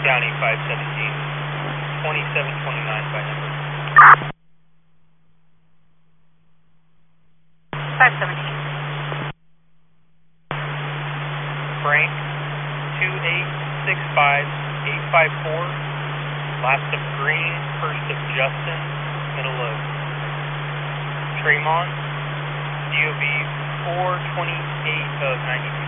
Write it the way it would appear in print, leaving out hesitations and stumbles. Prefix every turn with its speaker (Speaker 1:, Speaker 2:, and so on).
Speaker 1: County 517, 2729 by number.
Speaker 2: 517.
Speaker 1: Frank 2865854, last of Green, first of Justin, middle of Tremont, DOB 428 of 92.